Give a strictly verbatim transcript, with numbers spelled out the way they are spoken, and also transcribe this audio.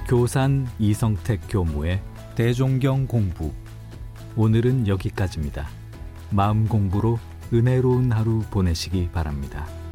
교산 이성택 교무의 대종경 공부. 오늘은 여기까지입니다. 마음 공부로 은혜로운 하루 보내시기 바랍니다.